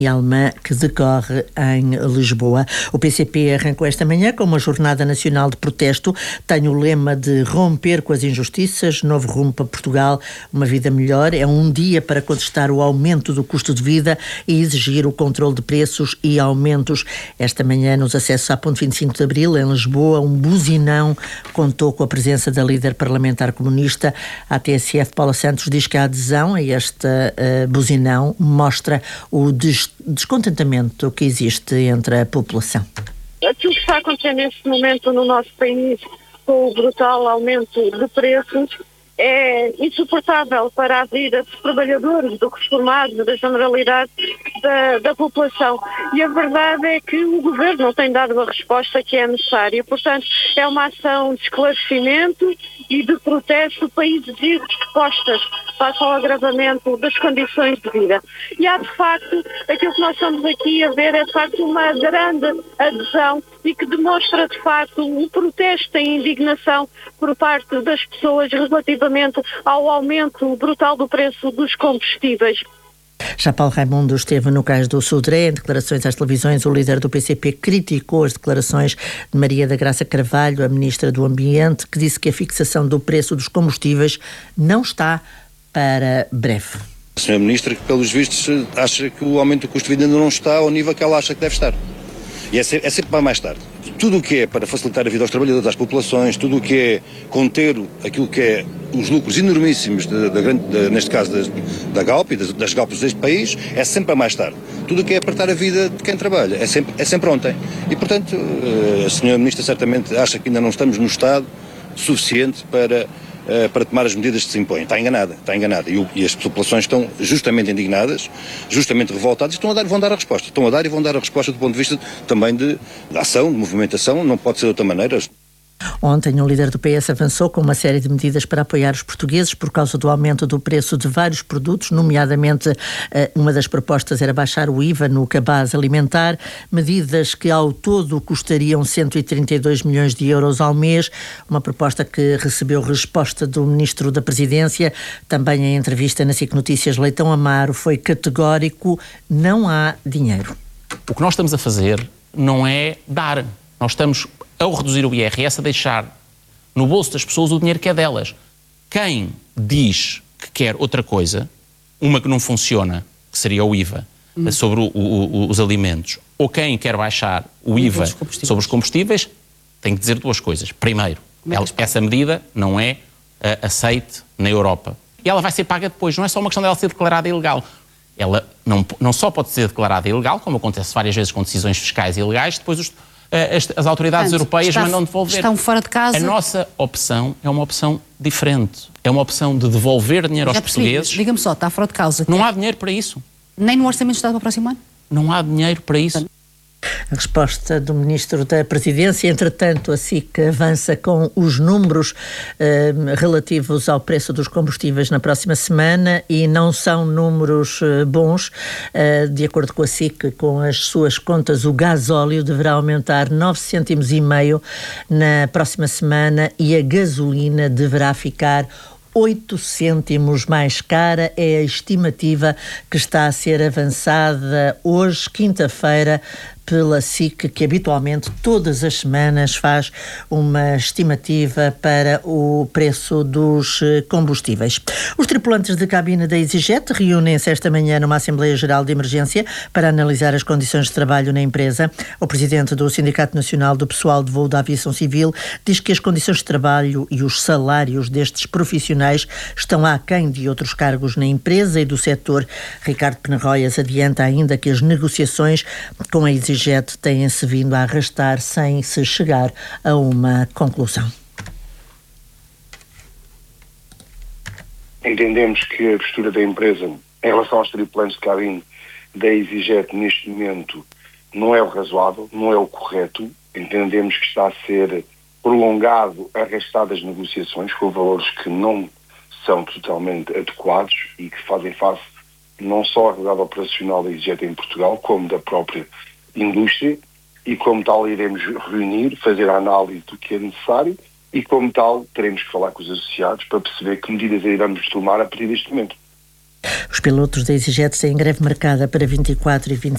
alemã que decorre em Lisboa. O PCP arrancou esta manhã com uma jornada nacional de protesto. Tem o lema de romper com as injustiças, novo rumo para Portugal, uma vida melhor. É um dia para contestar o aumento do custo de vida e exigir o controle de preços e aumentos. Esta manhã, nos acessos à Ponte 25 de Abril, em Lisboa, um buzinão contou com a presença da líder parlamentar comunista. A TSF, Paula Santos, diz que a adesão a este buzinão mostra o descontentamento que existe entre a população. Aquilo que está acontecendo neste momento no nosso país, com o brutal aumento de preços, é insuportável para a vida dos trabalhadores, dos reformados, da generalidade da população. E a verdade é que o Governo não tem dado a resposta que é necessária. Portanto, é uma ação de esclarecimento e de protesto para exigir respostas face ao agravamento das condições de vida. E há, de facto, aquilo que nós estamos aqui a ver é, de facto, uma grande adesão e que demonstra, de facto, um protesto e indignação por parte das pessoas relativamente ao aumento brutal do preço dos combustíveis. Já Paulo Raimundo esteve no Cais do Sodré. Em declarações às televisões, o líder do PCP criticou as declarações de Maria da Graça Carvalho, a ministra do Ambiente, que disse que a fixação do preço dos combustíveis não está para breve. A senhora ministra, que pelos vistos acha que o aumento do custo de vida ainda não está ao nível que ela acha que deve estar. E é sempre para mais tarde. Tudo o que é para facilitar a vida aos trabalhadores, às populações, tudo o que é conter aquilo que é os lucros enormíssimos, neste caso da Galp e das Galps deste país, é sempre para mais tarde. Tudo o que é apertar a vida de quem trabalha, é sempre ontem. E, portanto, a senhora ministra certamente acha que ainda não estamos no estado suficiente para tomar as medidas que se impõem. Está enganada. E as populações estão justamente indignadas, justamente revoltadas, e vão dar a resposta. Estão a dar e vão dar a resposta do ponto de vista também de ação, de movimentação, não pode ser de outra maneira. Ontem, o líder do PS avançou com uma série de medidas para apoiar os portugueses por causa do aumento do preço de vários produtos, nomeadamente uma das propostas era baixar o IVA no cabaz alimentar, medidas que ao todo custariam 132 milhões de euros ao mês, uma proposta que recebeu resposta do Ministro da Presidência. Também em entrevista na SIC Notícias, Leitão Amaro foi categórico: não há dinheiro. O que nós estamos a fazer não é dar, nós estamos ao reduzir o IRS, a deixar no bolso das pessoas o dinheiro que é delas. Quem diz que quer outra coisa, uma que não funciona, que seria o IVA, sobre os alimentos, ou quem quer baixar o IVA sobre os combustíveis, tem que dizer duas coisas. Primeiro, essa medida não é aceite na Europa. E ela vai ser paga depois, não é só uma questão dela ser declarada ilegal. Ela não só pode ser declarada ilegal, como acontece várias vezes com decisões fiscais ilegais, depois as autoridades europeias mandam devolver. Estão fora de casa. A nossa opção é uma opção diferente. É uma opção de devolver dinheiro aos portugueses. Diga-me só, está fora de causa. Não há dinheiro para isso. Nem no Orçamento do Estado para o próximo ano? Não há dinheiro para isso. A resposta do Ministro da Presidência. Entretanto, a SIC avança com os números relativos ao preço dos combustíveis na próxima semana e não são números bons. De acordo com a SIC, com as suas contas, o gasóleo deverá aumentar 9,5 cêntimos na próxima semana e a gasolina deverá ficar 8 cêntimos mais cara. É a estimativa que está a ser avançada hoje, quinta-feira, pela SIC, que habitualmente todas as semanas faz uma estimativa para o preço dos combustíveis. Os tripulantes de cabine da EasyJet reúnem-se esta manhã numa Assembleia Geral de Emergência para analisar as condições de trabalho na empresa. O presidente do Sindicato Nacional do Pessoal de Voo da Aviação Civil diz que as condições de trabalho e os salários destes profissionais estão aquém de outros cargos na empresa e do setor. Ricardo Penarroias adianta ainda que as negociações com a EasyJet têm-se vindo a arrastar sem se chegar a uma conclusão. Entendemos que a postura da empresa em relação aos tripulantes de cabine da EasyJet neste momento não é o razoável, não é o correto. Entendemos que está a ser prolongado, arrastado as negociações com valores que não são totalmente adequados e que fazem face não só à realidade operacional da EasyJet em Portugal, como da própria indústria, e como tal iremos reunir, fazer a análise do que é necessário e como tal teremos que falar com os associados para perceber que medidas iremos tomar a partir deste momento. Os pilotos da EasyJet têm greve marcada para 24 e 25